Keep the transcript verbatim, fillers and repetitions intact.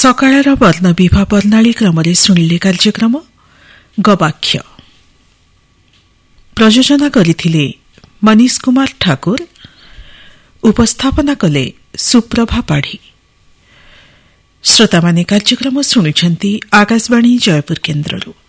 ସକାଳର ବର୍ଣ୍ଣବିଭା ବର୍ଣ୍ଣାଳୀ କ୍ରମରେ ଶୁଣିଲେ କାର୍ଯ୍ୟକ୍ରମ ଗବାକ୍ଷ। ପ୍ରଯୋଜନା କରିଥିଲେ ମନୀଷ କୁମାର ଠାକୁର, ଉପସ୍ଥାପନା କଲେ ସୁପ୍ରଭା ପାଢ଼ୀ। ଶ୍ରୋତାମାନେ କାର୍ଯ୍ୟକ୍ରମ ଶୁଣୁଛନ୍ତି ଆକାଶବାଣୀ ଜୟପୁର କେନ୍ଦ୍ରରୁ।